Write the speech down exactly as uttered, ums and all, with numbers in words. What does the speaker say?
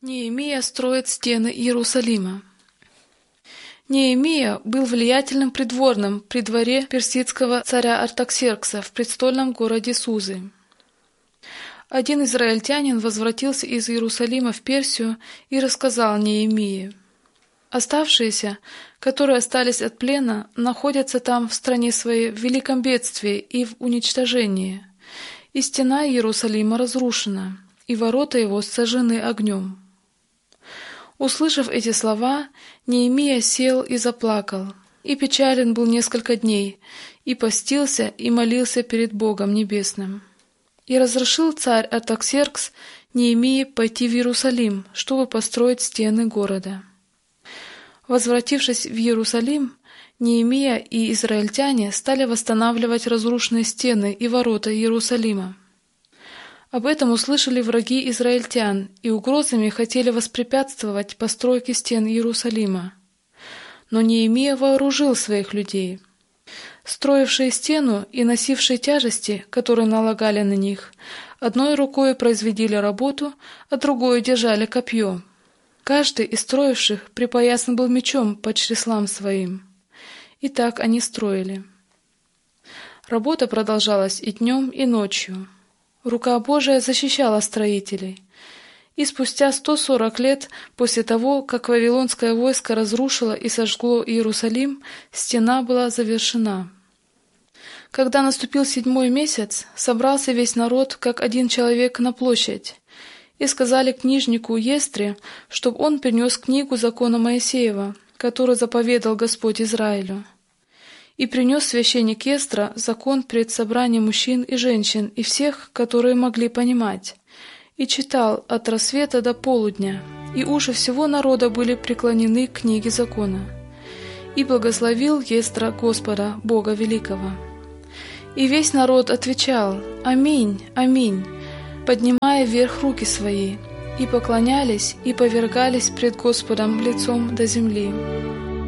Неемия строит стены Иерусалима. Неемия был влиятельным придворным при дворе персидского царя Артаксеркса в престольном городе Сузы. Один израильтянин возвратился из Иерусалима в Персию и рассказал Неемии: «Оставшиеся, которые остались от плена, находятся там в стране своей в великом бедствии и в уничтожении, и стена Иерусалима разрушена, и ворота его сожжены огнем». Услышав эти слова, Неемия сел и заплакал, и печален был несколько дней, и постился, и молился перед Богом Небесным. И разрешил царь Артаксеркс Неемии пойти в Иерусалим, чтобы построить стены города. Возвратившись в Иерусалим, Неемия и израильтяне стали восстанавливать разрушенные стены и ворота Иерусалима. Об этом услышали враги израильтян и угрозами хотели воспрепятствовать постройке стен Иерусалима. Но Неемия вооружил своих людей. Строившие стену и носившие тяжести, которые налагали на них, одной рукой производили работу, а другой держали копье. Каждый из строивших припоясан был мечом по чреслам своим. И так они строили. Работа продолжалась и днем, и ночью. Рука Божия защищала строителей. И спустя сто сорок лет после того, как вавилонское войско разрушило и сожгло Иерусалим, стена была завершена. Когда наступил седьмой месяц, собрался весь народ, как один человек, на площадь, и сказали книжнику Естре, чтобы он принес книгу закона Моисеева, который заповедал Господь Израилю. И принес священник Естра закон перед собранием мужчин и женщин и всех, которые могли понимать, и читал от рассвета до полудня, и уши всего народа были преклонены к книге закона. И благословил Естра Господа, Бога Великого. И весь народ отвечал: «Аминь, аминь», поднимая вверх руки свои, и поклонялись, и повергались пред Господом лицом до земли.